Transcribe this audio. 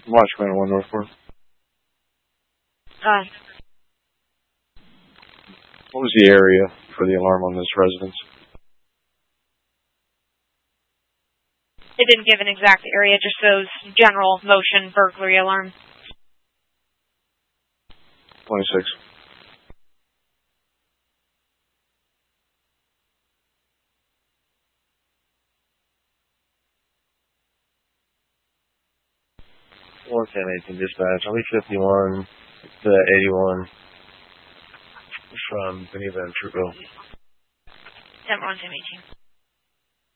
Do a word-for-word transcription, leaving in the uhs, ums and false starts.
Watchman one Northport. Uh, What was the area for the alarm on this residence? it didn't give an exact area, just shows general motion burglary alarm. twenty-six. one ten eighteen dispatch. I'll be fifty-one to eighty-one from Geneva and Fruitville. ten one ten eighteen.